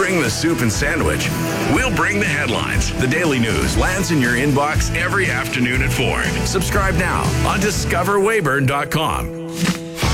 bring the soup and sandwich. We'll bring the headlines. The Daily News lands in your inbox every afternoon at 4. Subscribe now on discoverwayburn.com.